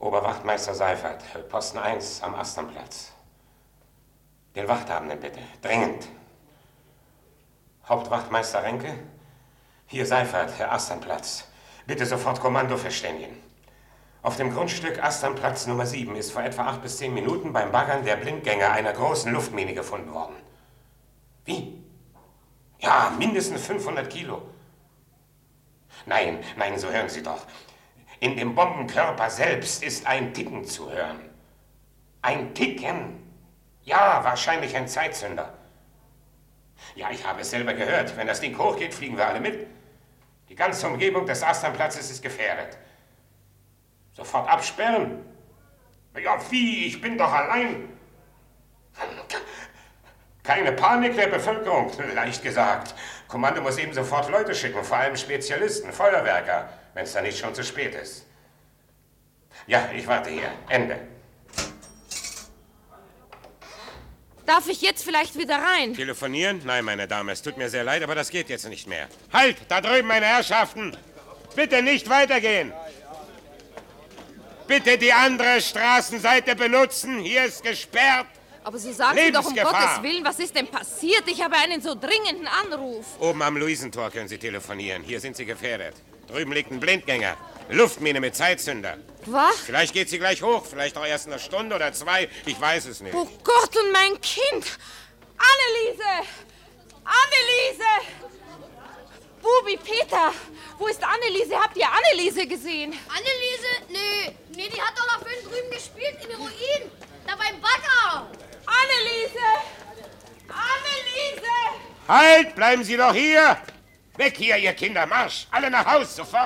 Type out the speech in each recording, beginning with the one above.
Oberwachtmeister Seifert, Posten 1 am Asternplatz. Den Wachtabenden bitte, dringend. Hauptwachtmeister Renke? Hier Seifert, Herr Asternplatz. Bitte sofort Kommando verständigen. Auf dem Grundstück Asternplatz Nummer 7 ist vor etwa 8 bis 10 Minuten beim Baggern der Blindgänger einer großen Luftmine gefunden worden. Wie? Ja, mindestens 500 Kilo. Nein, so hören Sie doch. In dem Bombenkörper selbst ist ein Ticken zu hören. Ein Ticken? Ja, wahrscheinlich ein Zeitzünder. Ja, ich habe es selber gehört. Wenn das Ding hochgeht, fliegen wir alle mit. Die ganze Umgebung des Asternplatzes ist gefährdet. Sofort absperren. Ja, wie? Ich bin doch allein. Keine Panik der Bevölkerung, leicht gesagt. Kommando muss eben sofort Leute schicken, vor allem Spezialisten, Feuerwerker, wenn es dann nicht schon zu spät ist. Ja, ich warte hier. Ende. Darf ich jetzt vielleicht wieder rein? Telefonieren? Nein, meine Dame, es tut mir sehr leid, aber das geht jetzt nicht mehr. Halt! Da drüben, meine Herrschaften! Bitte nicht weitergehen! Bitte die andere Straßenseite benutzen, hier ist gesperrt. Aber Sie sagen Sie doch um Gottes Willen, was ist denn passiert? Ich habe einen so dringenden Anruf. Oben am Luisentor können Sie telefonieren, hier sind Sie gefährdet. Drüben liegt ein Blindgänger, Luftmine mit Zeitzünder. Was? Vielleicht geht sie gleich hoch, vielleicht auch erst eine Stunde oder 2, ich weiß es nicht. Oh Gott, und mein Kind! Anneliese! Anneliese! Bubi, Peter, wo ist Anneliese? Habt ihr Anneliese gesehen? Anneliese? Nee, die hat doch noch vorhin drüben gespielt, in den Ruinen. Da beim Bagger. Anneliese! Anneliese! Halt, bleiben Sie doch hier! Weg hier, ihr Kinder, Marsch! Alle nach Haus, sofort!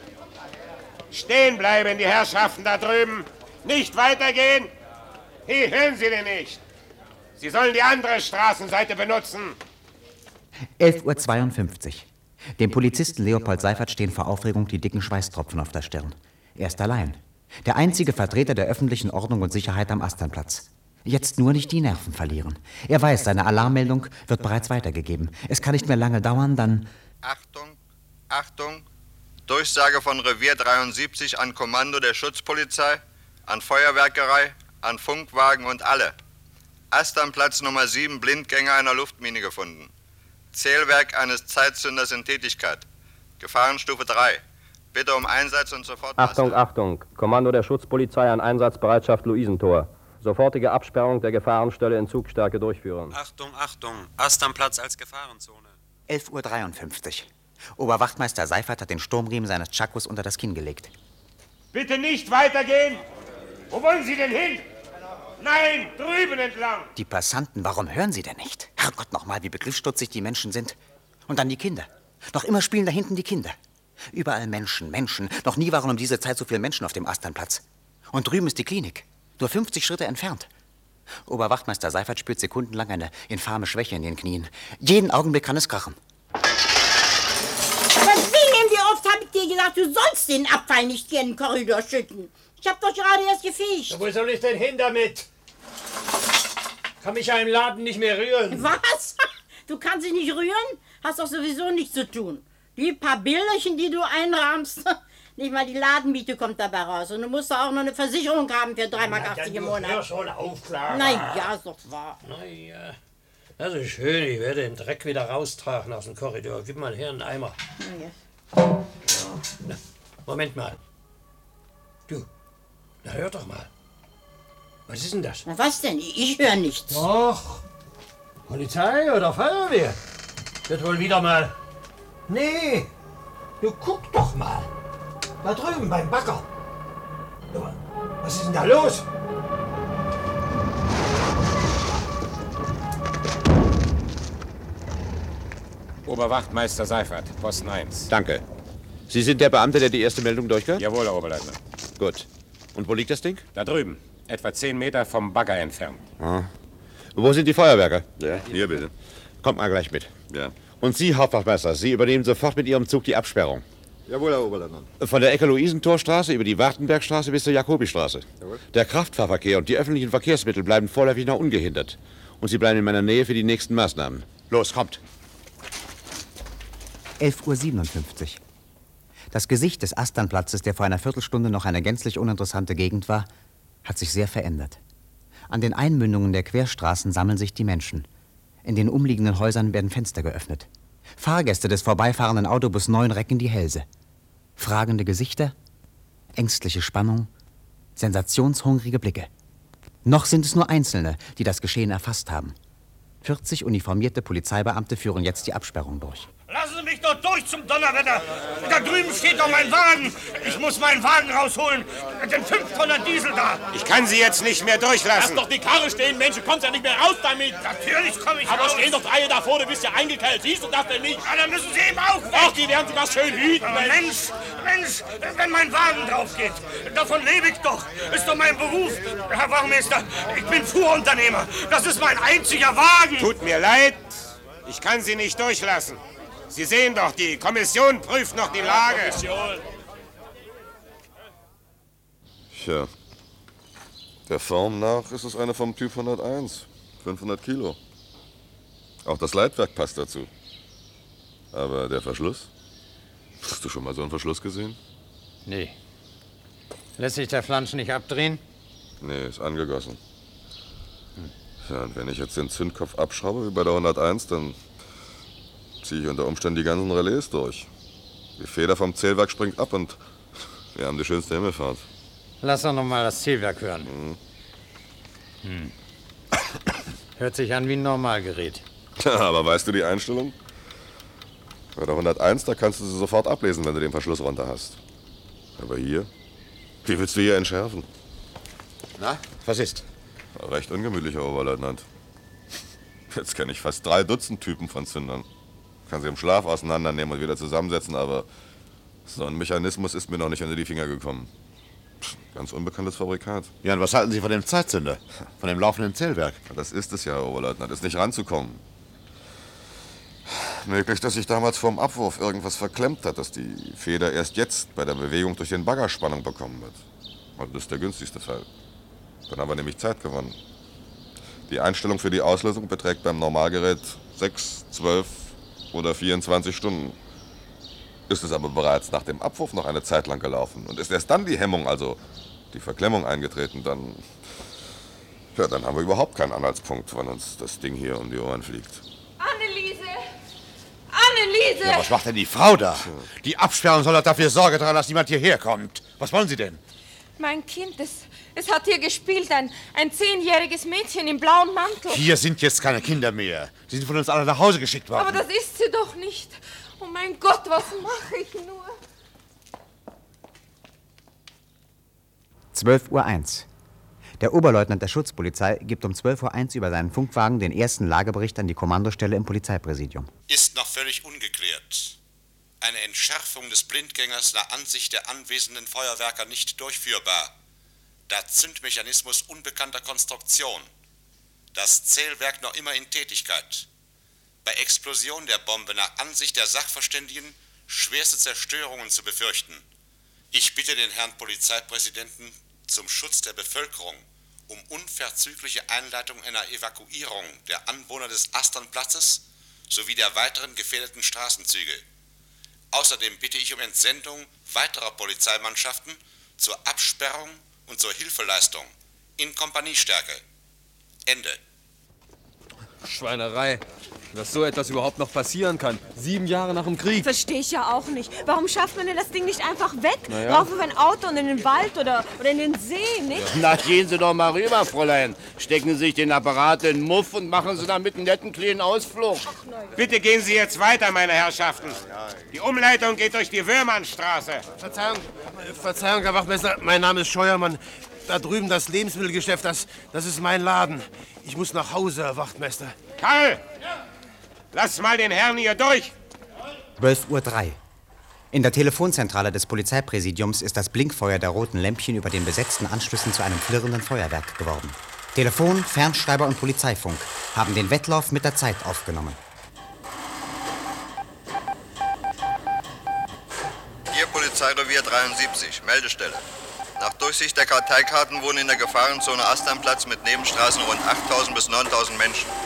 Stehen bleiben, die Herrschaften da drüben! Nicht weitergehen! Hey, hören Sie denn nicht? Sie sollen die andere Straßenseite benutzen! 11:52 Uhr. Dem Polizisten Leopold Seifert stehen vor Aufregung die dicken Schweißtropfen auf der Stirn. Er ist allein. Der einzige Vertreter der öffentlichen Ordnung und Sicherheit am Asternplatz. Jetzt nur nicht die Nerven verlieren. Er weiß, seine Alarmmeldung wird bereits weitergegeben. Es kann nicht mehr lange dauern, dann... Achtung, Achtung. Durchsage von Revier 73 an Kommando der Schutzpolizei, an Feuerwerkerei, an Funkwagen und alle. Asternplatz Nummer 7, Blindgänger einer Luftmine gefunden. Zählwerk eines Zeitzünders in Tätigkeit. Gefahrenstufe 3. Bitte um Einsatz und sofort... Achtung. Kommando der Schutzpolizei an Einsatzbereitschaft Luisentor. Sofortige Absperrung der Gefahrenstelle in Zugstärke durchführen. Achtung. Asternplatz als Gefahrenzone. 11:53 Uhr. Oberwachtmeister Seifert hat den Sturmriemen seines Tschakos unter das Kinn gelegt. Bitte nicht weitergehen! Wo wollen Sie denn hin? Nein, drüben entlang! Die Passanten, warum hören sie denn nicht? Herrgott, nochmal, wie begriffsstutzig die Menschen sind. Und dann die Kinder. Noch immer spielen da hinten die Kinder. Überall Menschen. Noch nie waren um diese Zeit so viele Menschen auf dem Asternplatz. Und drüben ist die Klinik. Nur 50 Schritte entfernt. Oberwachtmeister Seifert spürt sekundenlang eine infame Schwäche in den Knien. Jeden Augenblick kann es krachen. Wie oft habe ich dir gesagt, du sollst den Abfall nicht hier in den Korridor schütten? Ich habe doch gerade erst gefischt. Ja, wo soll ich denn hin damit? Kann mich ja im Laden nicht mehr rühren. Was? Du kannst dich nicht rühren? Hast doch sowieso nichts zu tun. Die paar Bilderchen, die du einrahmst, nicht mal die Ladenmiete kommt dabei raus. Und du musst auch noch eine Versicherung haben für 3,80 Mark im Monat. Hör schon auf, Clara. Na ja, ist doch wahr. Na ja, das ist schön. Ich werde den Dreck wieder raustragen aus dem Korridor. Gib mal her einen Eimer. Na ja. Ja. Na, Moment mal. Du, na hör doch mal. Was ist denn das? Na was denn? Ich höre nichts. Doch. Polizei oder Feuerwehr? Wird wohl wieder mal... Nee, du guck doch mal. Da drüben beim Bagger. Was ist denn da los? Oberwachtmeister Seifert, Posten 1. Danke. Sie sind der Beamte, der die erste Meldung durchgehört? Jawohl, Herr Oberleutnant. Gut. Und wo liegt das Ding? Da drüben, etwa 10 Meter vom Bagger entfernt. Ah. Wo sind die Feuerwerker? Ja, hier bitte. Kommt mal gleich mit. Ja. Und Sie, Hauptwachtmeister, Sie übernehmen sofort mit Ihrem Zug die Absperrung. Jawohl, Herr Oberleutnant. Von der Ecke Luisentorstraße über die Wartenbergstraße bis zur Jakobistraße. Jawohl. Der Kraftfahrverkehr und die öffentlichen Verkehrsmittel bleiben vorläufig noch ungehindert. Und Sie bleiben in meiner Nähe für die nächsten Maßnahmen. Los, kommt! 11:57 Uhr. Das Gesicht des Asternplatzes, der vor einer Viertelstunde noch eine gänzlich uninteressante Gegend war, hat sich sehr verändert. An den Einmündungen der Querstraßen sammeln sich die Menschen. In den umliegenden Häusern werden Fenster geöffnet. Fahrgäste des vorbeifahrenden Autobus 9 recken die Hälse. Fragende Gesichter, ängstliche Spannung, sensationshungrige Blicke. Noch sind es nur Einzelne, die das Geschehen erfasst haben. 40 uniformierte Polizeibeamte führen jetzt die Absperrung durch. Lassen Sie mich doch durch zum Donnerwetter! Da drüben steht doch mein Wagen! Ich muss meinen Wagen rausholen! Den 5-Tonner Diesel da! Ich kann Sie jetzt nicht mehr durchlassen! Lass doch die Karre stehen, Mensch! Du kommst ja nicht mehr raus damit! Natürlich komme ich raus! Aber stehen doch 3 davor, du bist ja eingekeilt! Siehst du das denn nicht? Ja, dann müssen Sie eben auch weg! Ach, die werden sich was schön hüten! Mensch! Wenn mein Wagen drauf geht! Davon lebe ich doch! Ist doch mein Beruf! Herr Wachmeister, ich bin Fuhrunternehmer! Das ist mein einziger Wagen! Tut mir leid, ich kann Sie nicht durchlassen. Sie sehen doch, die Kommission prüft noch die Lage. Tja, der Form nach ist es eine vom Typ 101. 500 Kilo. Auch das Leitwerk passt dazu. Aber der Verschluss? Hast du schon mal so einen Verschluss gesehen? Nee. Lässt sich der Flansch nicht abdrehen? Nee, ist angegossen. Ja, und wenn ich jetzt den Zündkopf abschraube, wie bei der 101, dann ziehe ich unter Umständen die ganzen Relais durch. Die Feder vom Zählwerk springt ab und wir haben die schönste Himmelfahrt. Lass doch noch mal das Zählwerk hören. Hört sich an wie ein Normalgerät. Ja, aber weißt du die Einstellung? Bei der 101, da kannst du sie sofort ablesen, wenn du den Verschluss runter hast. Aber hier? Wie willst du hier entschärfen? Na, was ist? Recht ungemütlich, Herr Oberleutnant. Jetzt kenne ich fast 3 Dutzend Typen von Zündern. Kann sie im Schlaf auseinandernehmen und wieder zusammensetzen, aber so ein Mechanismus ist mir noch nicht unter die Finger gekommen. Ganz unbekanntes Fabrikat. Ja, und was halten Sie von dem Zeitzünder? Von dem laufenden Zählwerk? Das ist es ja, Herr Oberleutnant, ist nicht ranzukommen. Möglich, dass sich damals vorm Abwurf irgendwas verklemmt hat, dass die Feder erst jetzt bei der Bewegung durch den Bagger Spannung bekommen wird. Also das ist der günstigste Fall. Dann haben wir nämlich Zeit gewonnen. Die Einstellung für die Auslösung beträgt beim Normalgerät 6, 12 oder 24 Stunden. Ist es aber bereits nach dem Abwurf noch eine Zeit lang gelaufen und ist erst dann die Hemmung, also die Verklemmung eingetreten, dann haben wir überhaupt keinen Anhaltspunkt, wann uns das Ding hier um die Ohren fliegt. Anneliese! Anneliese! Ja, was macht denn die Frau da? Die Absperrung soll doch dafür Sorge tragen, dass niemand hierher kommt. Was wollen Sie denn? Mein Kind, es hat hier gespielt, ein 10-jähriges Mädchen im blauen Mantel. Hier sind jetzt keine Kinder mehr. Sie sind von uns alle nach Hause geschickt worden. Aber das ist sie doch nicht. Oh mein Gott, was mache ich nur? 12:01 Uhr. Der Oberleutnant der Schutzpolizei gibt um 12:01 Uhr über seinen Funkwagen den ersten Lagebericht an die Kommandostelle im Polizeipräsidium. Ist noch völlig ungeklärt. Eine Entschärfung des Blindgängers nach Ansicht der anwesenden Feuerwerker nicht durchführbar. Der Zündmechanismus unbekannter Konstruktion. Das Zählwerk noch immer in Tätigkeit. Bei Explosion der Bombe nach Ansicht der Sachverständigen schwerste Zerstörungen zu befürchten. Ich bitte den Herrn Polizeipräsidenten zum Schutz der Bevölkerung um unverzügliche Einleitung einer Evakuierung der Anwohner des Asternplatzes sowie der weiteren gefährdeten Straßenzüge. Außerdem bitte ich um Entsendung weiterer Polizeimannschaften zur Absperrung und zur Hilfeleistung in Kompaniestärke. Ende. Schweinerei, dass so etwas überhaupt noch passieren kann. 7 Jahre nach dem Krieg. Verstehe ich ja auch nicht. Warum schafft man denn das Ding nicht einfach weg? Naja. Rauf auf ein Auto und in den Wald oder in den See, nicht? Na, gehen Sie doch mal rüber, Fräulein. Stecken Sie sich den Apparat in den Muff und machen Sie damit einen netten kleinen Ausflug. Bitte gehen Sie jetzt weiter, meine Herrschaften. Die Umleitung geht durch die Wöhrmannstraße. Verzeihung, Herr Wachmeister, mein Name ist Scheuermann. Da drüben das Lebensmittelgeschäft, das ist mein Laden. Ich muss nach Hause, Herr Wachtmeister. Karl, lass mal den Herrn hier durch. 12:03 Uhr. In der Telefonzentrale des Polizeipräsidiums ist das Blinkfeuer der roten Lämpchen über den besetzten Anschlüssen zu einem flirrenden Feuerwerk geworden. Telefon, Fernschreiber und Polizeifunk haben den Wettlauf mit der Zeit aufgenommen. Hier Polizeirevier 73, Meldestelle. Nach Durchsicht der Karteikarten wohnen in der Gefahrenzone Asternplatz mit Nebenstraßen rund 8.000 bis 9.000 Menschen.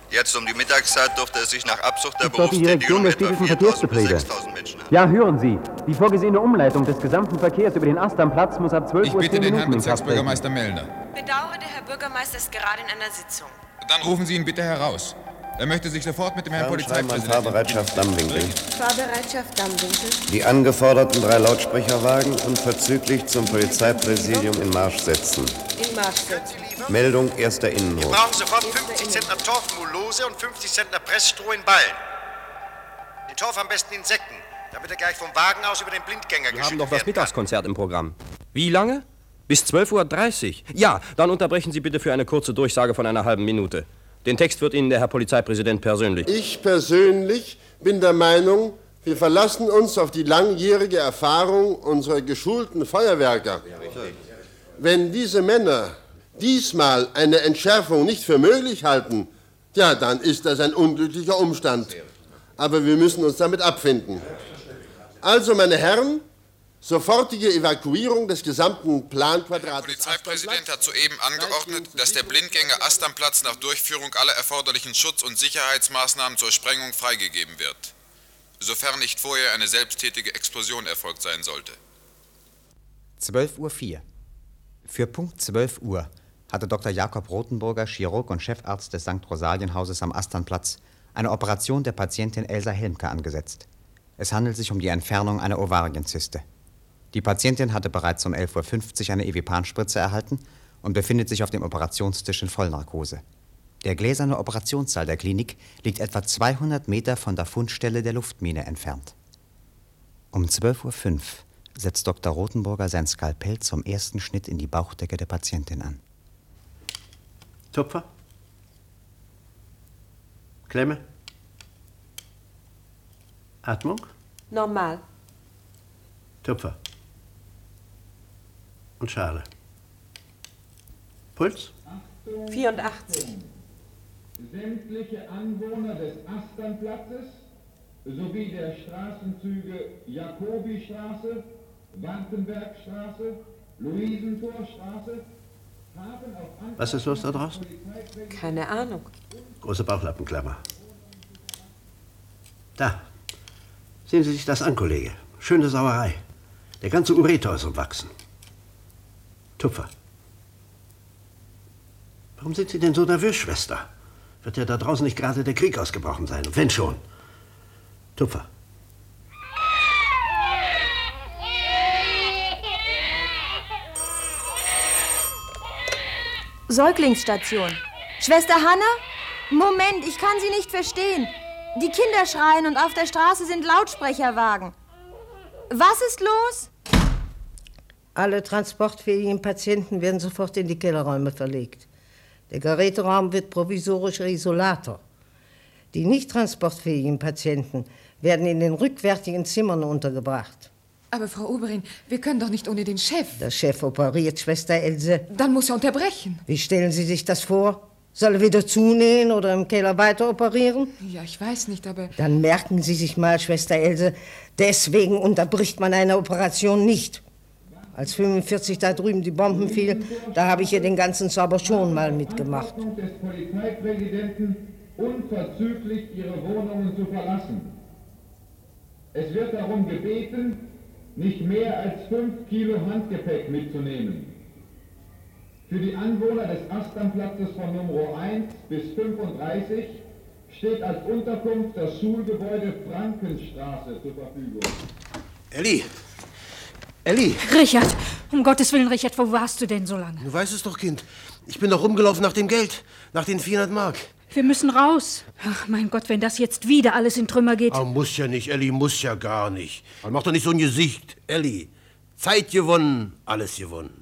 Jetzt um die Mittagszeit dürfte es sich nach Abzug der Dort die Direktion der städtischen Verkehrsbetriebe. Ja, hören Sie. Die vorgesehene Umleitung des gesamten Verkehrs über den Asternplatz muss ab 12 Uhr 10 Minuten in Kraft treten. Ich bitte den Herrn Bezirksbürgermeister Mellner. Bedauere, der Herr Bürgermeister ist gerade in einer Sitzung. Dann rufen Sie ihn bitte heraus. Er möchte sich sofort mit dem Herrn Polizeipräsidenten... Fahrbereitschaft Dammwinkel. Fahrbereitschaft Dammwinkel. Die angeforderten 3 Lautsprecherwagen unverzüglich zum Polizeipräsidium in Marsch setzen. In Marsch setzen. Meldung 1. Wir Innenhof. brauchen sofort 50 Zentner Torfmulose und 50 Zentner Pressstroh in Ballen. Den Torf am besten in Säcken, damit er gleich vom Wagen aus über den Blindgänger Wir haben doch das Mittagskonzert im Programm. Wie lange? Bis 12:30 Uhr? Ja, dann unterbrechen Sie bitte für eine kurze Durchsage von einer halben Minute. Den Text wird Ihnen der Herr Polizeipräsident persönlich... Ich persönlich bin der Meinung, wir verlassen uns auf die langjährige Erfahrung unserer geschulten Feuerwerker. Wenn diese Männer diesmal eine Entschärfung nicht für möglich halten, ja, dann ist das ein unglücklicher Umstand. Aber wir müssen uns damit abfinden. Also, meine Herren, sofortige Evakuierung des gesamten Planquadrats. Der Polizeipräsident hat soeben angeordnet, dass der Blindgänger Asternplatz nach Durchführung aller erforderlichen Schutz- und Sicherheitsmaßnahmen zur Sprengung freigegeben wird, sofern nicht vorher eine selbsttätige Explosion erfolgt sein sollte. 12:04 Uhr. Für Punkt 12 Uhr hatte Dr. Jakob Rothenburger, Chirurg und Chefarzt des St. Rosalienhauses am Asternplatz, eine Operation der Patientin Elsa Helmke angesetzt. Es handelt sich um die Entfernung einer Ovarienzyste. Die Patientin hatte bereits um 11:50 Uhr eine Evipan-Spritze erhalten und befindet sich auf dem Operationstisch in Vollnarkose. Der gläserne Operationssaal der Klinik liegt etwa 200 Meter von der Fundstelle der Luftmine entfernt. Um 12:05 Uhr setzt Dr. Rothenburger sein Skalpell zum ersten Schnitt in die Bauchdecke der Patientin an. Tupfer? Klemme? Atmung? Normal. Tupfer. Und Schale. Puls? 84. Sämtliche Anwohner des Asternplatzes sowie der Straßenzüge Jakobistraße, Wartenbergstraße, Luisentorstraße haben auf... Was ist los da draußen? Keine Ahnung. Große Bauchlappenklammer. Da. Sehen Sie sich das an, Kollege. Schöne Sauerei. Der ganze Ureter ist umwachsen. Tupfer. Warum sind Sie denn so nervös, Schwester? Wird ja da draußen nicht gerade der Krieg ausgebrochen sein? Und wenn schon. Tupfer. Säuglingsstation. Schwester Hanna? Moment, ich kann Sie nicht verstehen. Die Kinder schreien und auf der Straße sind Lautsprecherwagen. Was ist los? Alle transportfähigen Patienten werden sofort in die Kellerräume verlegt. Der Geräteraum wird provisorischer Isolator. Die nicht transportfähigen Patienten werden in den rückwärtigen Zimmern untergebracht. Aber Frau Oberin, wir können doch nicht ohne den Chef. Der Chef operiert, Schwester Else. Dann muss er unterbrechen. Wie stellen Sie sich das vor? Soll er wieder zunähen oder im Keller weiter operieren? Ja, ich weiß nicht, aber... Dann merken Sie sich mal, Schwester Else, deswegen unterbricht man eine Operation nicht. Als 45 da drüben die Bomben fielen, da habe ich hier den ganzen Zauber schon mal mitgemacht. Des Polizeipräsidenten unverzüglich ihre Wohnungen zu verlassen. Es wird darum gebeten, nicht mehr als 5 Kilo Handgepäck mitzunehmen. Für die Anwohner des Asternplatzes von Nummer 1 bis 35 steht als Unterkunft das Schulgebäude Frankenstraße zur Verfügung. Elli! Elli! Richard! Um Gottes Willen, Richard, wo warst du denn so lange? Du weißt es doch, Kind. Ich bin doch rumgelaufen nach dem Geld. Nach den 400 Mark. Wir müssen raus. Ach, mein Gott, wenn das jetzt wieder alles in Trümmer geht. Oh, muss ja nicht, Elli, muss ja gar nicht. Man macht doch nicht so ein Gesicht. Elli, Zeit gewonnen, alles gewonnen.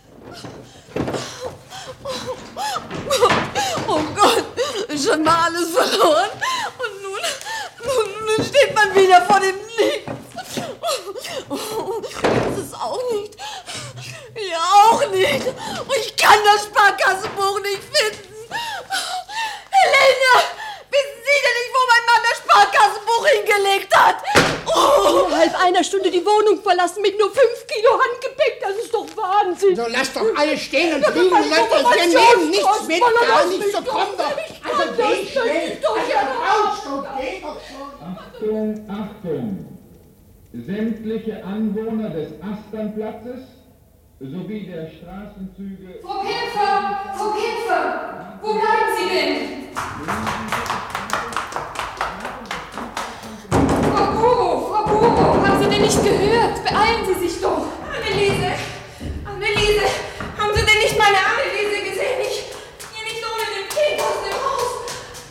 Oh Gott, schon mal alles verloren. Und nun steht man wieder vor dem Nichts. Das ist auch nicht. Ja, auch nicht. Und ich kann das Sparkassenbuch nicht finden. Helene, wissen Sie denn nicht, wo mein Mann das Sparkassenbuch hingelegt hat? Oh. Innerhalb einer Stunde die Wohnung verlassen mit nur 5 Kilo Handgepäck, das ist doch Wahnsinn. So, lasst doch alle stehen und liegen, lasst euch hier nehmen, nichts mit, gar nichts, so komm doch. Also Achtung, Achtung! Sämtliche Anwohner des Asternplatzes sowie der Straßenzüge... Frau Kempfer! Frau Kempfer! Wo bleiben Sie denn? Frau Buro, haben Sie denn nicht gehört? Beeilen Sie sich doch! Anneliese! Anneliese! Haben Sie denn nicht meine Anneliese gesehen? Ich gehe nicht ohne den Kind aus dem Haus!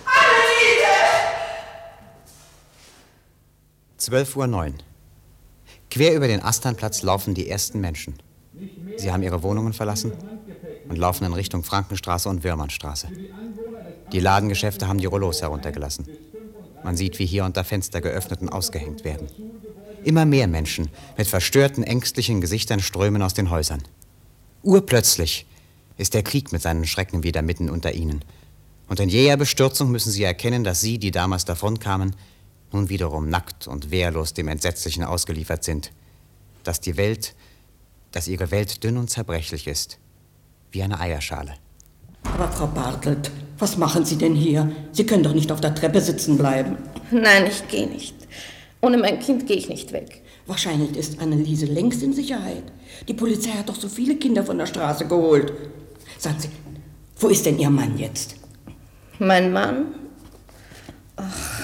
Anneliese! 12:09 Uhr. Quer über den Asternplatz laufen die ersten Menschen. Sie haben ihre Wohnungen verlassen und laufen in Richtung Frankenstraße und Würmannstraße. Die Ladengeschäfte haben die Rollos heruntergelassen. Man sieht, wie hier und da Fenster geöffnet und ausgehängt werden. Immer mehr Menschen mit verstörten, ängstlichen Gesichtern strömen aus den Häusern. Urplötzlich ist der Krieg mit seinen Schrecken wieder mitten unter ihnen. Und in jäher Bestürzung müssen sie erkennen, dass sie, die damals davonkamen, nun wiederum nackt und wehrlos dem Entsetzlichen ausgeliefert sind. Dass ihre Welt dünn und zerbrechlich ist, wie eine Eierschale. Aber Frau Bartelt, was machen Sie denn hier? Sie können doch nicht auf der Treppe sitzen bleiben. Nein, ich gehe nicht. Ohne mein Kind gehe ich nicht weg. Wahrscheinlich ist Anneliese längst in Sicherheit. Die Polizei hat doch so viele Kinder von der Straße geholt. Sagen Sie, wo ist denn Ihr Mann jetzt? Mein Mann? Ach,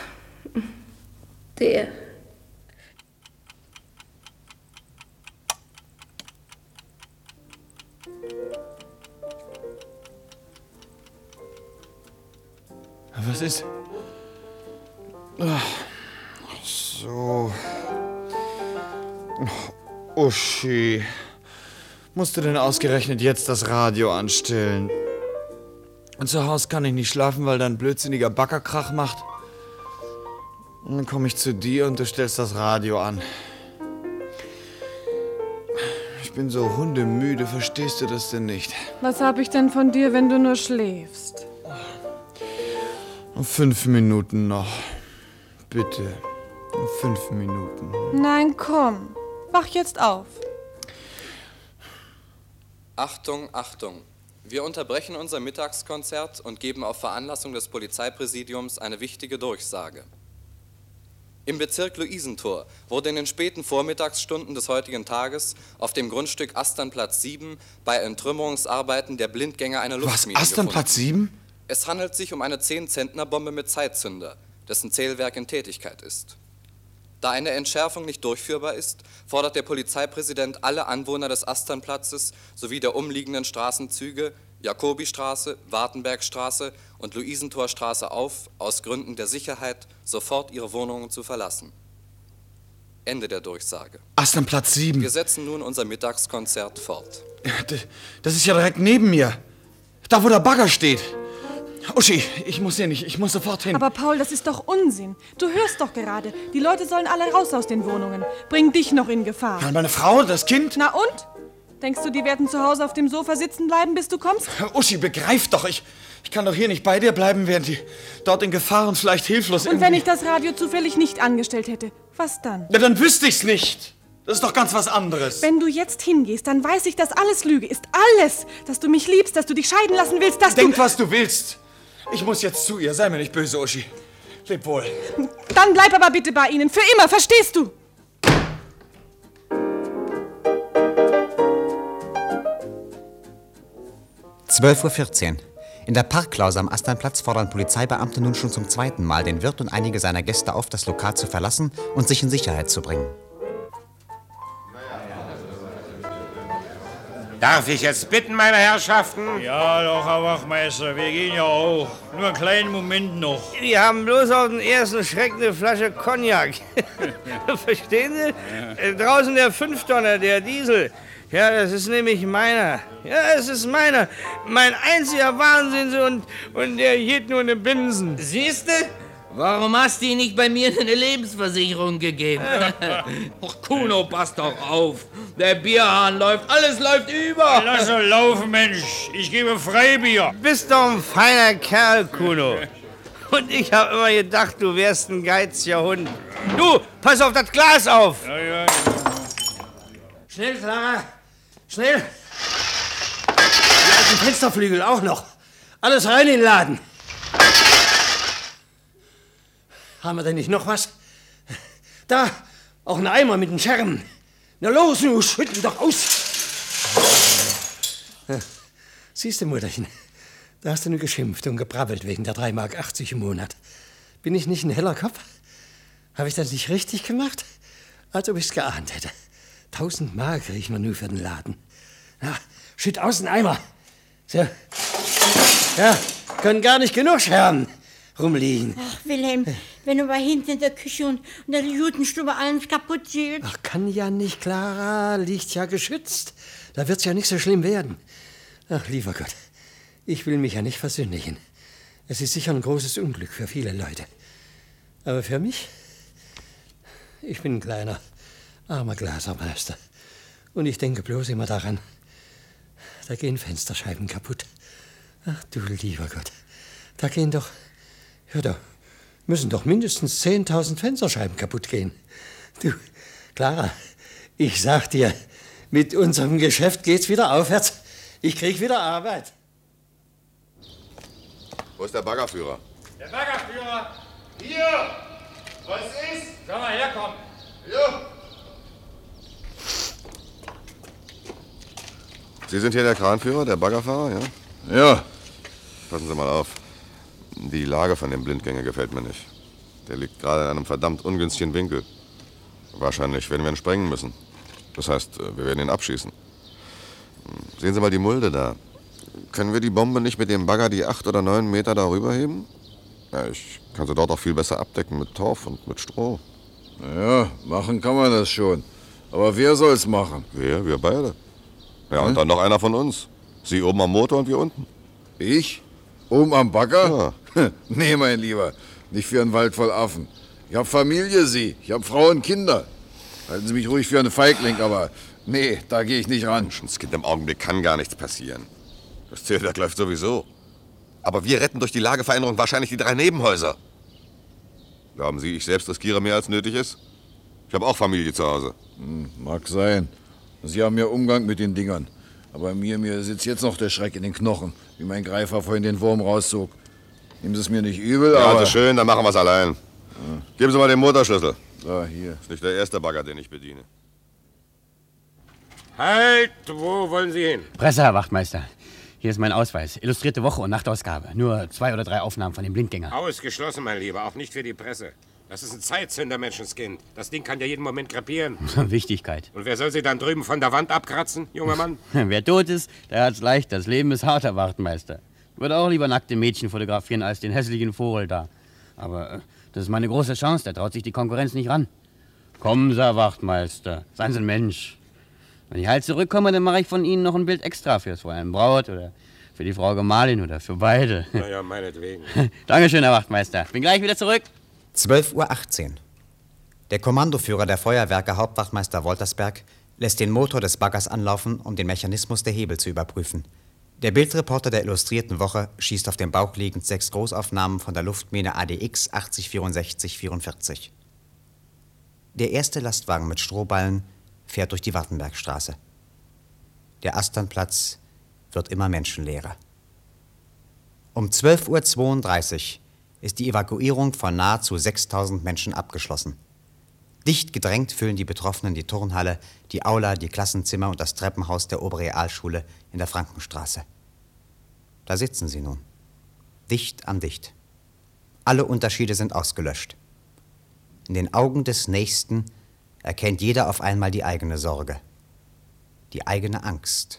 der... Was ist? Ach, so. Uschi. Musst du denn ausgerechnet jetzt das Radio anstellen? Und zu Hause kann ich nicht schlafen, weil da ein blödsinniger Backerkrach macht. Und dann komme ich zu dir und du stellst das Radio an. Ich bin so hundemüde, verstehst du das denn nicht? Was hab ich denn von dir, wenn du nur schläfst? 5 Minuten noch. Bitte. 5 Minuten. Nein, komm. Wach jetzt auf. Achtung, Achtung. Wir unterbrechen unser Mittagskonzert und geben auf Veranlassung des Polizeipräsidiums eine wichtige Durchsage. Im Bezirk Luisentor wurde in den späten Vormittagsstunden des heutigen Tages auf dem Grundstück Asternplatz 7 bei Entrümmerungsarbeiten der Blindgänger eine Luftmine Was, Asternplatz 7? Es handelt sich um eine 10-Zentner-Bombe mit Zeitzünder, dessen Zählwerk in Tätigkeit ist. Da eine Entschärfung nicht durchführbar ist, fordert der Polizeipräsident alle Anwohner des Asternplatzes sowie der umliegenden Straßenzüge Jakobistraße, Wartenbergstraße und Luisentorstraße auf, aus Gründen der Sicherheit sofort ihre Wohnungen zu verlassen. Ende der Durchsage. Asternplatz 7. Wir setzen nun unser Mittagskonzert fort. Das ist ja direkt neben mir. Da, wo der Bagger steht. Uschi, ich muss hier nicht, ich muss sofort hin. Aber Paul, das ist doch Unsinn. Du hörst doch gerade, die Leute sollen alle raus aus den Wohnungen. Bring dich noch in Gefahr. Ja, meine Frau, das Kind? Na und? Denkst du, die werden zu Hause auf dem Sofa sitzen bleiben, bis du kommst? Uschi, begreif doch, ich kann doch hier nicht bei dir bleiben, während die dort in Gefahr und vielleicht hilflos Und wenn ich das Radio zufällig nicht angestellt hätte, was dann? Ja, dann wüsste ich's nicht. Das ist doch ganz was anderes. Wenn du jetzt hingehst, dann weiß ich, dass alles Lüge ist. Alles! Dass du mich liebst, dass du dich scheiden lassen willst, dass Denk, was du willst. Ich muss jetzt zu ihr. Sei mir nicht böse, Uschi. Leb wohl. Dann bleib aber bitte bei ihnen. Für immer, verstehst du? (12:14 Uhr) In der Parklause am Asternplatz fordern Polizeibeamte nun schon zum 2. Mal den Wirt und einige seiner Gäste auf, das Lokal zu verlassen und sich in Sicherheit zu bringen. Darf ich jetzt bitten, meine Herrschaften? Ja, doch, Herr Wachmeister, wir gehen ja auch. Nur einen kleinen Moment noch. Die haben bloß auf den ersten Schreck eine Flasche Cognac. Verstehen Sie? Ja. Draußen der 5-Tonner, der Diesel. Ja, das ist nämlich meiner. Ja, es ist meiner. Mein einziger Wahnsinn und der hielt nur eine Binsen. Siehste? Warum hast du ihn nicht bei mir eine Lebensversicherung gegeben? Ach, Kuno, pass doch auf. Der Bierhahn läuft, alles läuft über. Lass doch laufen, Mensch. Ich gebe Freibier. Bist doch ein feiner Kerl, Kuno. Und ich hab immer gedacht, du wärst ein geiziger Hund. Du, pass auf das Glas auf. Ja. Schnell, Clara. Schnell. Die alten Fensterflügel auch noch. Alles rein in den Laden. Haben wir denn nicht noch was? Da, auch ein Eimer mit den Scherben. Na los, nu, schütten doch aus. Ja, siehst du, Mutterchen, da hast du nur geschimpft und gebrabbelt wegen der 3,80 Mark im Monat. Bin ich nicht ein heller Kopf? Habe ich das nicht richtig gemacht? Als ob ich's geahnt hätte. 1000 Mark krieg ich mir nur für den Laden. Ja, schütt aus den Eimer. So. Ja, können gar nicht genug Scherben rumliegen. Ach, Wilhelm, wenn du mal hinten in der Küche und in der Judenstube alles kaputt geht. Ach, kann ja nicht, Clara. Liegt ja geschützt. Da wird's ja nicht so schlimm werden. Ach, lieber Gott, ich will mich ja nicht versündigen. Es ist sicher ein großes Unglück für viele Leute. Aber für mich? Ich bin ein kleiner, armer Glasermeister. Und ich denke bloß immer daran, da gehen Fensterscheiben kaputt. Ach du lieber Gott, da gehen doch, ja, da müssen doch mindestens 10.000 Fensterscheiben kaputt gehen. Du, Clara, ich sag dir, mit unserem Geschäft geht's wieder aufwärts. Ich krieg wieder Arbeit. Wo ist der Baggerführer? Der Baggerführer! Hier! Was ist? Soll mal herkommen. Ja. Sie sind hier der Kranführer, der Baggerfahrer, ja? Ja. Passen Sie mal auf. Die Lage von dem Blindgänger gefällt mir nicht. Der liegt gerade in einem verdammt ungünstigen Winkel. Wahrscheinlich werden wir ihn sprengen müssen. Das heißt, wir werden ihn abschießen. Sehen Sie mal die Mulde da. Können wir die Bombe nicht mit dem Bagger die 8 oder 9 Meter darüber heben? Ja, ich kann sie dort auch viel besser abdecken mit Torf und mit Stroh. Ja, machen kann man das schon. Aber wer soll's machen? Wir beide. Ja, und dann noch einer von uns. Sie oben am Motor und wir unten. Ich? Oben am Bagger? Ja. Nee, mein Lieber. Nicht für einen Wald voll Affen. Ich hab Familie, Sie. Ich hab Frau und Kinder. Halten Sie mich ruhig für einen Feigling, aber nee, da gehe ich nicht ran. Menschenskind, im Augenblick kann gar nichts passieren. Das Zählwerk läuft sowieso. Aber wir retten durch die Lageveränderung wahrscheinlich die 3 Nebenhäuser. Glauben Sie, ich selbst riskiere mehr als nötig ist? Ich habe auch Familie zu Hause. Mag sein. Sie haben ja Umgang mit den Dingern. Aber mir sitzt jetzt noch der Schreck in den Knochen, wie mein Greifer vorhin den Wurm rauszog. Nehmen Sie es mir nicht übel, ja, aber... Also schön, dann machen wir es allein. Ja. Geben Sie mal den Motorschlüssel. So, hier. Das ist nicht der erste Bagger, den ich bediene. Halt! Wo wollen Sie hin? Presse, Herr Wachtmeister. Hier ist mein Ausweis. Illustrierte Woche- und Nachtausgabe. Nur 2 oder 3 Aufnahmen von dem Blindgänger. Ausgeschlossen, mein Lieber. Auch nicht für die Presse. Das ist ein Zeitzünder, Menschenskind. Das Ding kann ja jeden Moment krepieren. Wichtigkeit. Und wer soll sie dann drüben von der Wand abkratzen, junger Mann? Wer tot ist, der hat's leicht. Das Leben ist hart, Herr Wachtmeister. Würde auch lieber nackte Mädchen fotografieren als den hässlichen Vogel da. Aber das ist meine große Chance. Da traut sich die Konkurrenz nicht ran. Kommen Sie, Herr Wachtmeister. Seien Sie ein Mensch. Wenn ich halt zurückkomme, dann mache ich von Ihnen noch ein Bild extra fürs Fräulein Braut oder für die Frau Gemahlin oder für beide. Na ja, meinetwegen. Dankeschön, Herr Wachtmeister. Bin gleich wieder zurück. 12:18 Uhr. Der Kommandoführer der Feuerwerke, Hauptwachtmeister Woltersberg, lässt den Motor des Baggers anlaufen, um den Mechanismus der Hebel zu überprüfen. Der Bildreporter der Illustrierten Woche schießt auf dem Bauch liegend 6 Großaufnahmen von der Luftmine ADX 806444. Der erste Lastwagen mit Strohballen fährt durch die Wartenbergstraße. Der Asternplatz wird immer menschenleerer. Um 12:32 Uhr ist die Evakuierung von nahezu 6.000 Menschen abgeschlossen. Dicht gedrängt füllen die Betroffenen die Turnhalle, die Aula, die Klassenzimmer und das Treppenhaus der Oberrealschule in der Frankenstraße. Da sitzen sie nun, dicht an dicht. Alle Unterschiede sind ausgelöscht. In den Augen des Nächsten erkennt jeder auf einmal die eigene Sorge, die eigene Angst.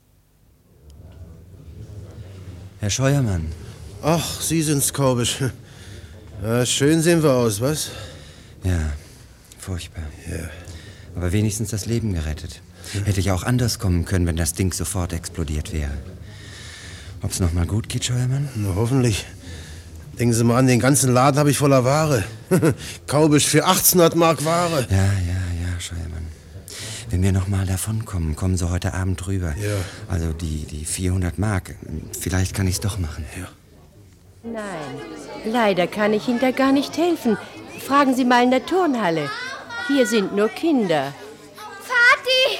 Herr Scheuermann. Ach, Sie sind's, Korbisch. Ja, schön sehen wir aus, was? Ja, furchtbar. Ja. Aber wenigstens das Leben gerettet. Hätte ja auch anders kommen können, wenn das Ding sofort explodiert wäre. Ob's noch mal gut geht, Scheuermann? Na, hoffentlich. Denken Sie mal an, den ganzen Laden habe ich voller Ware. Kaubisch für 1800 Mark Ware. Ja, Scheuermann. Wenn wir noch mal davonkommen, kommen Sie heute Abend rüber. Ja. Also die 400 Mark. Vielleicht kann ich's doch machen. Ja. Nein, leider kann ich Ihnen da gar nicht helfen. Fragen Sie mal in der Turnhalle. Hier sind nur Kinder. Vati!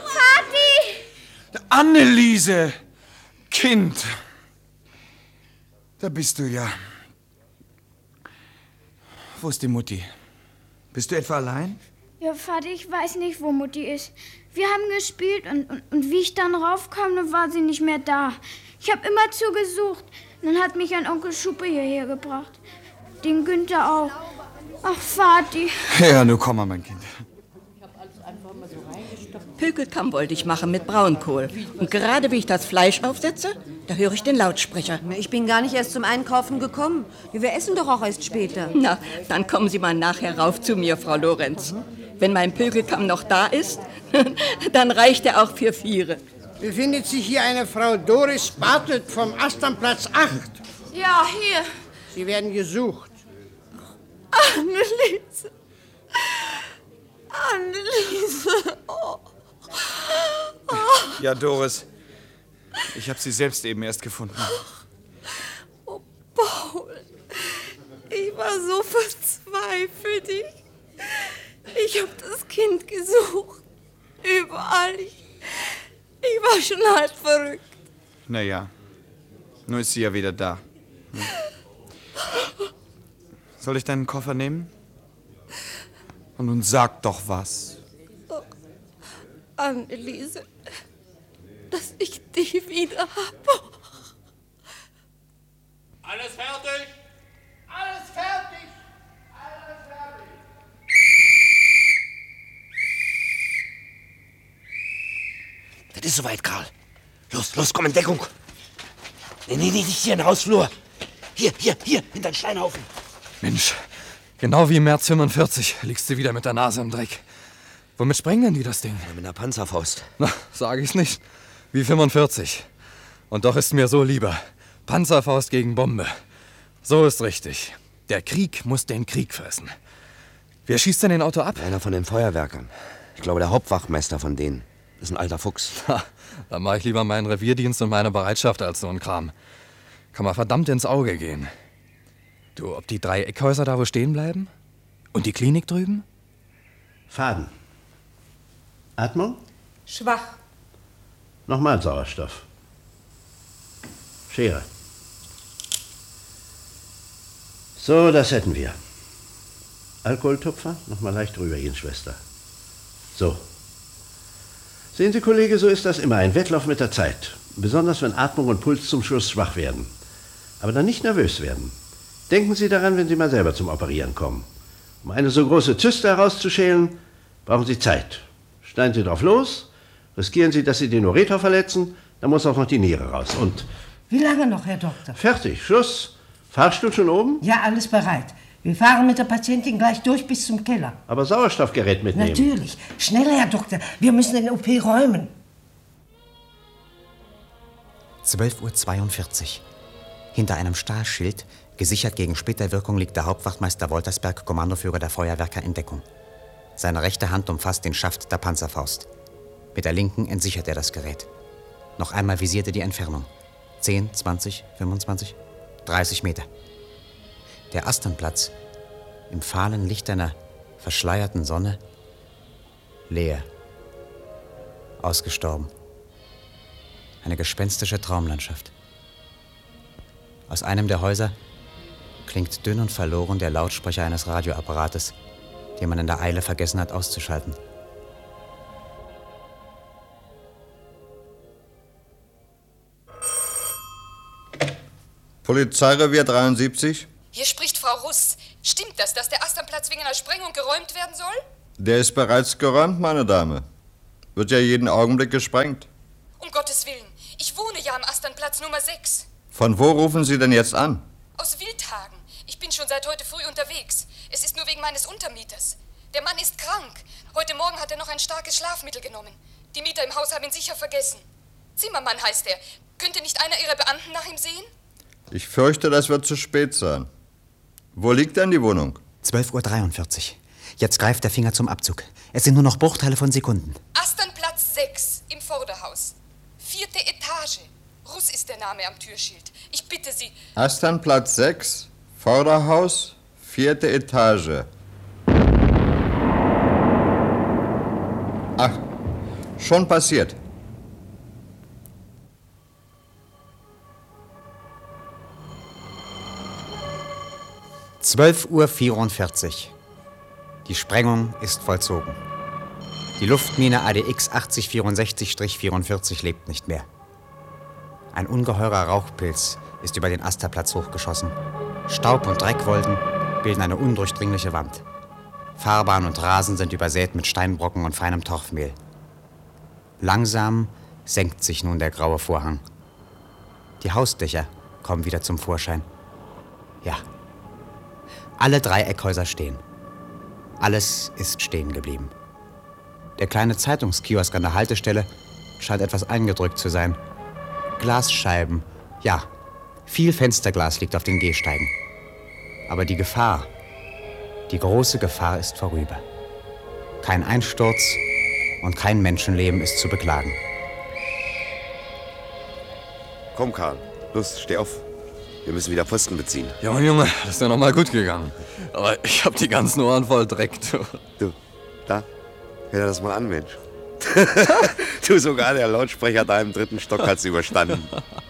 Vati! Anneliese! Kind! Da bist du ja. Wo ist die Mutti? Bist du etwa allein? Ja, Vater, ich weiß nicht, wo Mutti ist. Wir haben gespielt und wie ich dann raufkam, dann war sie nicht mehr da. Ich habe immer zugesucht. Dann hat mich ein Onkel Schuppe hierher gebracht. Den Günther auch. Ach, Vati. Ja, nun komm mal, mein Kind. Pökelkamm wollte ich machen mit Braunkohl. Und gerade wie ich das Fleisch aufsetze, da höre ich den Lautsprecher. Ich bin gar nicht erst zum Einkaufen gekommen. Wir essen doch auch erst später. Na, dann kommen Sie mal nachher rauf zu mir, Frau Lorenz. Wenn mein Pökelkamm noch da ist, dann reicht er auch für 4. Befindet sich hier eine Frau Doris Bartelt vom Asternplatz 8? Ja, hier. Sie werden gesucht. Anneliese. Anneliese. Oh. Ja, Doris. Ich habe sie selbst eben erst gefunden. Oh, Paul. Ich war so verzweifelt. Ich habe das Kind gesucht. Überall. Ich war schon halb verrückt. Naja, nun ist sie ja wieder da. Soll ich deinen Koffer nehmen? Und nun sag doch was. Oh, Anneliese, dass ich dich wieder habe. Alles fertig? Alles fertig! Alles fertig! Das ist soweit, Karl. Los, komm in Deckung. Nee, nicht hier in den Hausflur. Hier, hinter den Steinhaufen. Mensch, genau wie im März 45 liegst du wieder mit der Nase im Dreck. Womit sprengen denn die das Ding? Ja, mit einer Panzerfaust. Na, sag ich's nicht. Wie 45. Und doch ist mir so lieber. Panzerfaust gegen Bombe. So ist richtig. Der Krieg muss den Krieg fressen. Wer schießt denn den Auto ab? Einer von den Feuerwerkern. Ich glaube, der Hauptwachmeister von denen. Das ist ein alter Fuchs. Ha, dann mache ich lieber meinen Revierdienst und meine Bereitschaft als so ein Kram. Kann man verdammt ins Auge gehen. Du, ob die 3 Eckhäuser da wo stehen bleiben? Und die Klinik drüben? Faden. Atmung? Schwach. Nochmal Sauerstoff. Schere. So, das hätten wir. Alkoholtupfer? Nochmal leicht drüber gehen, Schwester. So. Sehen Sie, Kollege, so ist das immer. Ein Wettlauf mit der Zeit. Besonders wenn Atmung und Puls zum Schluss schwach werden. Aber dann nicht nervös werden. Denken Sie daran, wenn Sie mal selber zum Operieren kommen. Um eine so große Zyste herauszuschälen, brauchen Sie Zeit. Schneiden Sie drauf los, riskieren Sie, dass Sie den Ureter verletzen, dann muss auch noch die Niere raus. Und Wie lange noch, Herr Doktor? fertig, Schluss. Fahrstuhl schon oben? Ja, alles bereit. Wir fahren mit der Patientin gleich durch bis zum Keller. Aber Sauerstoffgerät mitnehmen. Natürlich. Schneller, Herr Doktor. Wir müssen den OP räumen. 12:42 Uhr. Hinter einem Stahlschild, gesichert gegen Splitterwirkung, liegt der Hauptwachtmeister Woltersberg, Kommandoführer der Feuerwerker, in Deckung. Seine rechte Hand umfasst den Schaft der Panzerfaust. Mit der linken entsichert er das Gerät. Noch einmal visiert er die Entfernung. 10, 20, 25, 30 Meter. Der Asternplatz, im fahlen Licht einer verschleierten Sonne, leer. Ausgestorben. Eine gespenstische Traumlandschaft. Aus einem der Häuser klingt dünn und verloren der Lautsprecher eines Radioapparates, den man in der Eile vergessen hat auszuschalten. Polizeirevier 73? Hier spricht Frau Russ. Stimmt das, dass der Asternplatz wegen einer Sprengung geräumt werden soll? Der ist bereits geräumt, meine Dame. Wird ja jeden Augenblick gesprengt. Um Gottes Willen. Ich wohne ja am Asternplatz Nummer 6. Von wo rufen Sie denn jetzt an? Aus Wildhagen. Ich bin schon seit heute früh unterwegs. Es ist nur wegen meines Untermieters. Der Mann ist krank. Heute Morgen hat er noch ein starkes Schlafmittel genommen. Die Mieter im Haus haben ihn sicher vergessen. Zimmermann heißt er. Könnte nicht einer Ihrer Beamten nach ihm sehen? Ich fürchte, das wird zu spät sein. Wo liegt denn die Wohnung? 12:43 Uhr. Jetzt greift der Finger zum Abzug. Es sind nur noch Bruchteile von Sekunden. Asternplatz 6 im Vorderhaus. 4. Etage. Russ ist der Name am Türschild. Ich bitte Sie. Asternplatz 6, Vorderhaus, 4. Etage. Ach, schon passiert. 12:44 Uhr. Die Sprengung ist vollzogen. Die Luftmine ADX 8064-44 lebt nicht mehr. Ein ungeheurer Rauchpilz ist über den Asterplatz hochgeschossen. Staub und Dreckwolken bilden eine undurchdringliche Wand. Fahrbahn und Rasen sind übersät mit Steinbrocken und feinem Torfmehl. Langsam senkt sich nun der graue Vorhang. Die Hausdächer kommen wieder zum Vorschein. Ja, alle 3 Eckhäuser stehen. Alles ist stehen geblieben. Der kleine Zeitungskiosk an der Haltestelle scheint etwas eingedrückt zu sein. Glasscheiben, ja, viel Fensterglas liegt auf den Gehsteigen. Aber die Gefahr, die große Gefahr ist vorüber. Kein Einsturz und kein Menschenleben ist zu beklagen. Komm, Karl, los, steh auf. Wir müssen wieder Posten beziehen. Junge, das ist ja noch mal gut gegangen. Aber ich hab die ganzen Ohren voll Dreck, Du, da, hör dir das mal an, Mensch. Du, sogar der Lautsprecher da im 3. Stock hat's überstanden.